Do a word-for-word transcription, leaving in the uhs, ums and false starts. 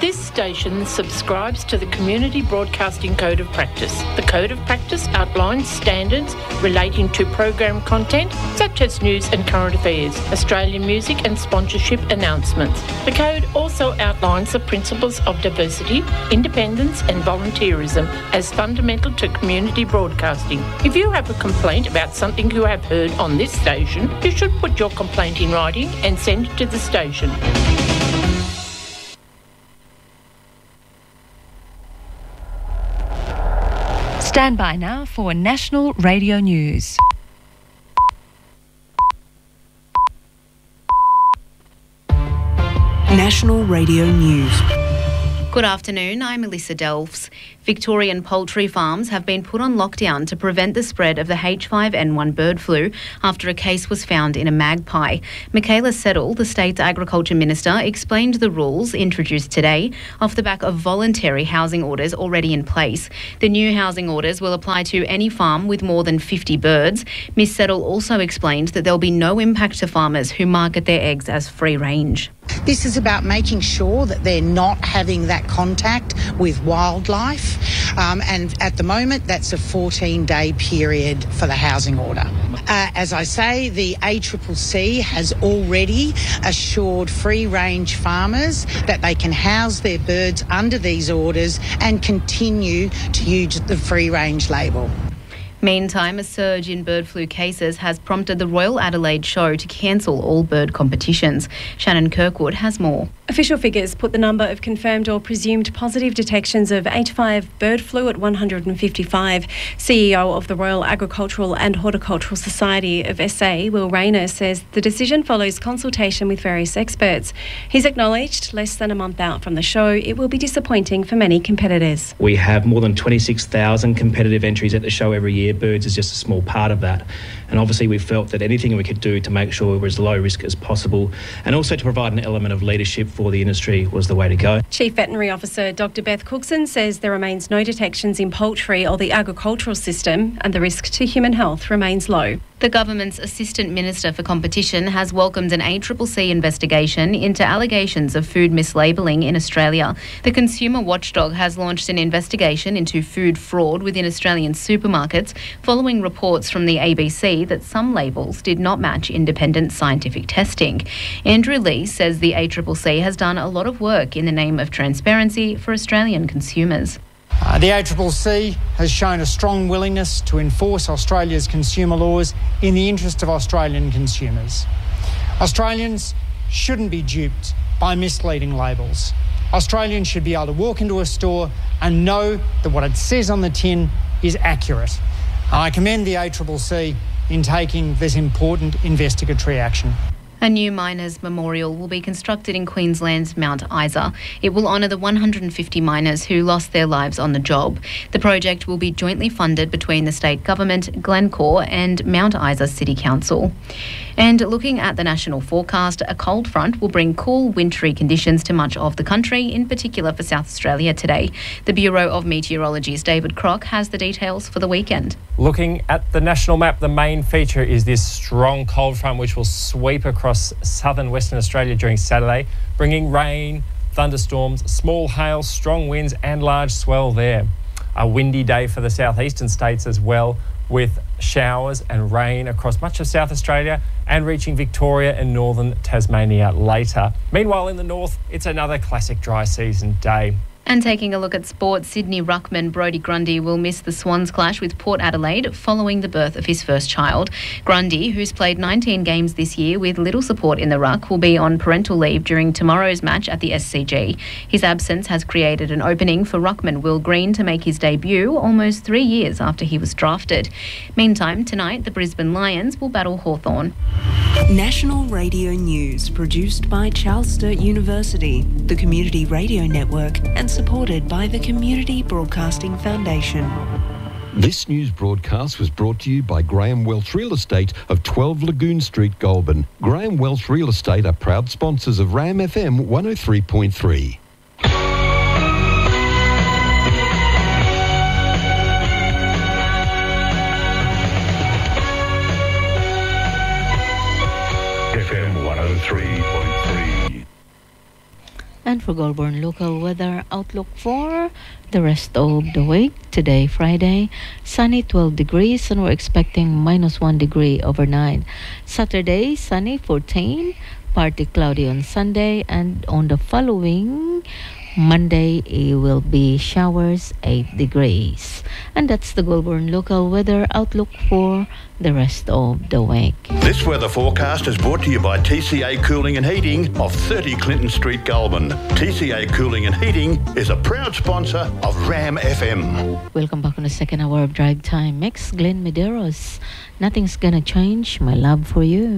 This station subscribes to the Community Broadcasting Code of Practice. The Code of Practice outlines standards relating to program content, such as news and current affairs, Australian music and sponsorship announcements. The Code also outlines the principles of diversity, independence and volunteerism as fundamental to community broadcasting. If you have a complaint about something you have heard on this station, you should put your complaint in writing and send it to the station. Stand by now for National Radio News. National Radio News. Good afternoon, I'm Melissa Delves. Victorian poultry farms have been put on lockdown to prevent the spread of the H five N one bird flu after a case was found in a magpie. Michaela Settle, the state's Agriculture Minister, explained the rules introduced today off the back of voluntary housing orders already in place. The new housing orders will apply to any farm with more than fifty birds. Miz Settle also explained that there'll be no impact to farmers who market their eggs as free range. This is about making sure that they're not having that contact with wildlife, um, and at the moment that's a fourteen-day period for the housing order. Uh, as I say, the A C C C has already assured free-range farmers that they can house their birds under these orders and continue to use the free-range label. Meantime, a surge in bird flu cases has prompted the Royal Adelaide Show to cancel all bird competitions. Shannon Kirkwood has more. Official figures put the number of confirmed or presumed positive detections of H five bird flu at one hundred fifty-five. C E O of the Royal Agricultural and Horticultural Society of S A, Will Rayner, says the decision follows consultation with various experts. He's acknowledged, less than a month out from the show, it will be disappointing for many competitors. We have more than twenty-six thousand competitive entries at the show every year. Birds is just a small part of that. And obviously we felt that anything we could do to make sure we were as low risk as possible and also to provide an element of leadership for the industry was the way to go. Chief Veterinary Officer Doctor Beth Cookson says there remains no detections in poultry or the agricultural system and the risk to human health remains low. The government's Assistant Minister for Competition has welcomed an A C C C investigation into allegations of food mislabelling in Australia. The consumer watchdog has launched an investigation into food fraud within Australian supermarkets following reports from the A B C that some labels did not match independent scientific testing. Andrew Lee says the A C C C has done a lot of work in the name of transparency for Australian consumers. Uh, the A C C C has shown a strong willingness to enforce Australia's consumer laws in the interest of Australian consumers. Australians shouldn't be duped by misleading labels. Australians should be able to walk into a store and know that what it says on the tin is accurate. And I commend the A C C C in taking this important investigatory action. A new miners' memorial will be constructed in Queensland's Mount Isa. It will honour the one hundred fifty miners who lost their lives on the job. The project will be jointly funded between the state government, Glencore and Mount Isa City Council. And looking at the national forecast, a cold front will bring cool, wintry conditions to much of the country, in particular for South Australia today. The Bureau of Meteorology's David Crock has the details for the weekend. Looking at the national map, the main feature is this strong cold front which will sweep across southern Western Australia during Saturday, bringing rain, thunderstorms, small hail, strong winds and large swell there. A windy day for the southeastern states as well, with showers and rain across much of South Australia and reaching Victoria and northern Tasmania later. Meanwhile, in the north, it's another classic dry season day. And taking a look at sport, Sydney ruckman Brodie Grundy will miss the Swans clash with Port Adelaide following the birth of his first child. Grundy, who's played nineteen games this year with little support in the ruck, will be on parental leave during tomorrow's match at the S C G. His absence has created an opening for ruckman Will Green to make his debut almost three years after he was drafted. Meantime, tonight the Brisbane Lions will battle Hawthorn. National Radio News, produced by Charles Sturt University, the Community Radio Network, and supported by the Community Broadcasting Foundation. This news broadcast was brought to you by Graham Welch Real Estate of twelve Lagoon Street, Goulburn. Graham Welch Real Estate are proud sponsors of RAM F M one oh three point three. And for Goulburn local weather outlook for the rest of the week, today Friday, sunny twelve degrees and we're expecting minus one degree overnight. Saturday, sunny fourteen, partly cloudy on Sunday, and on the following Monday it will be showers eight degrees. And that's the Goulburn local weather outlook for the rest of the week. This weather forecast is brought to you by T C A Cooling and Heating of thirty Clinton Street, Goulburn. T C A Cooling and Heating is a proud sponsor of Ram F M. Welcome back on the second hour of Drive Time Mix. Glenn Medeiros, nothing's gonna change my love for you.